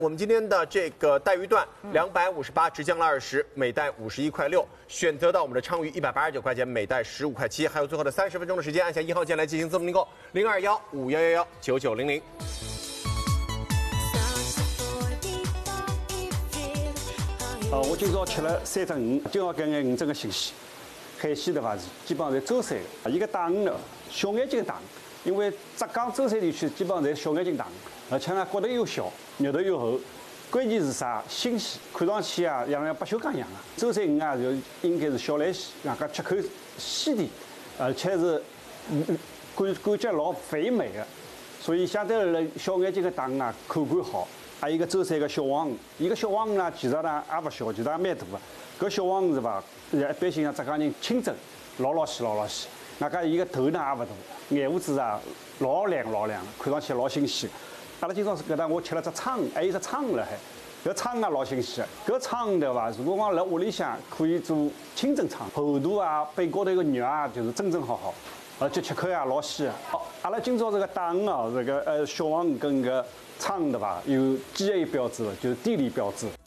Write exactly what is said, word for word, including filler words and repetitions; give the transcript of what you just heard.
我们今天的这个带鱼段两百五十八，直降了二十，每袋五十一块六。选择到我们的鲳鱼一百八十九块钱，每袋十五块七。还有最后的三十分钟的时间，按下一号键来进行自动订购，零二幺五幺幺幺九九零零。 呃，我今朝吃了三只鱼，今朝搿眼鱼真个新鲜。海鲜的话是基本上侪舟山的，伊个大鱼呢小眼睛大鱼，因为浙江舟山地区基本上侪小眼睛大鱼，而且呢骨头又小，肉头又厚。关键是啥？新鲜，看上去啊像像不锈钢一样的。舟山鱼啊就应该是小来鲜，外加吃口鲜甜，而且是感感觉老肥美的，所以相对而来小眼睛的大鱼啊口感好。还有一个舟山个小黄鱼，伊个小黄鱼呢其实呢也勿小，其实也蛮大的。搿小黄鱼是伐？一般性啊浙江人清蒸，老老鲜老老鲜。外加伊个头呢也勿大，眼胡子啊老亮老亮，看上去老新鲜。阿拉今朝搿搭我吃了只鲳鱼，还有只鲳鱼辣海。搿鲳鱼也老新鲜。搿鲳鱼对伐？如果讲辣屋里向可以做清蒸鲳，后肚啊、背高头个肉啊，就是蒸蒸好好，而且吃口也老鲜。好，阿拉今朝这个大鱼啊，这个呃小黄鱼跟搿鲳鱼对伐？有 G A 标志的，就是地理标志。